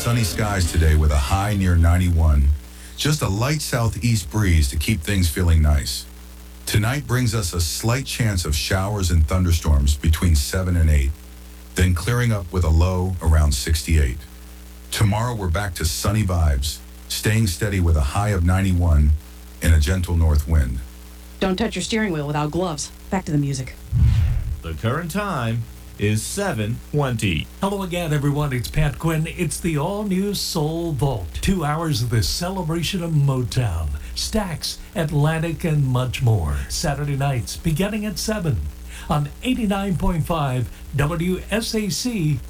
sunny skies today with a high near 91. Just a light southeast breeze to keep things feeling nice. Tonight brings us a slight chance of showers and thunderstorms between 7 and 8, then clearing up with a low around 68. Tomorrow we're back to sunny vibes, staying steady with a high of 91 and a gentle north wind. Don't touch your steering wheel without gloves. Back to the music. The current time is 7:20. Hello again, everyone. It's Pat Quinn. It's the all-new Soul Vault. 2 hours of the celebration of Motown, Stax, Atlantic, and much more. Saturday nights beginning at 7 on 89.5 WSAC